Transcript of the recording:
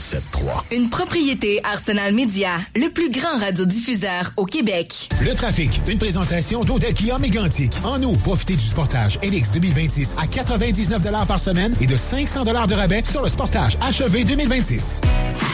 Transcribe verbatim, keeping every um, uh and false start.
sept trois. Une propriété Arsenal Média, le plus grand radiodiffuseur au Québec. Le trafic, une présentation d'Hôtel Guillaume et Gantic. En août, profitez du Sportage L X deux mille vingt-six à quatre-vingt-dix-neuf dollars par semaine et de cinq cents dollars de rabais sur le Sportage H E V deux mille vingt-six.